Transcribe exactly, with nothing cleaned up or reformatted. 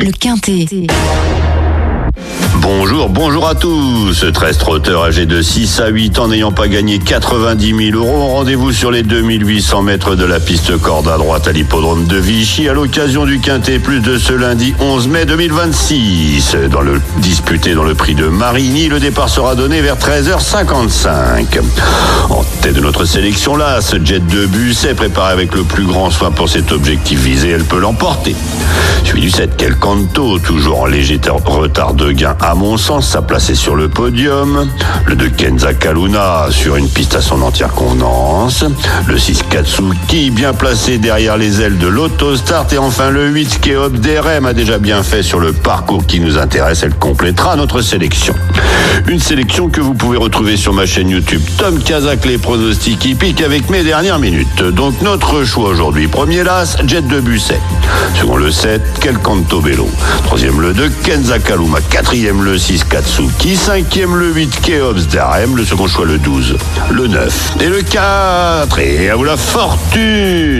le Quintet. Bonjour, bonjour à tous. treize trotteurs âgés de six à huit ans n'ayant pas gagné quatre-vingt-dix mille euros. Rendez-vous sur les deux mille huit cents mètres de la piste corde à droite à l'hippodrome de Vichy à l'occasion du Quintet Plus de ce lundi onze mai deux mille vingt-six. Dans le disputé dans le prix de Marigny, le départ sera donné vers treize heures cinquante-cinq. En tête de notre sélection, là, ce Jet de Busset préparé avec le plus grand soin pour cet objectif visé, elle peut l'emporter. Suivi du sept, Quel Canto, toujours en léger retard de gain à mon sens, sa place est sur le podium. Le deux, Kenza Kaluna, sur une piste à son entière convenance. Le six, Katsuki, bien placé derrière les ailes de l'Autostart. Et enfin le huit, Keop Derem, a déjà bien fait sur le parcours qui nous intéresse. Elle complétera notre sélection. Une sélection que vous pouvez retrouver sur ma chaîne YouTube Tom Kazak, les pronostics hippiques avec mes dernières minutes. Donc notre choix aujourd'hui: premier l'As, Jet de Busset. Second le sept, Quel Canto Bello. Troisième le deux, Kenza Kaluma. Quatrième le six, Katsuki. Cinquième le huit, Keops Darem. Le second choix le douze, le neuf et le quatre. Et à vous la fortune!